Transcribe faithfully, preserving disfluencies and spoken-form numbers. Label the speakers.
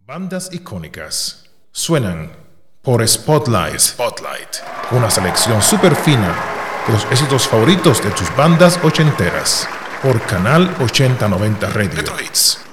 Speaker 1: Bandas icónicas suenan por Spotlight. Spotlight. Una selección súper fina de los éxitos favoritos de tus bandas ochenteras. Por Canal ochenta noventa Radio. Retro Hits.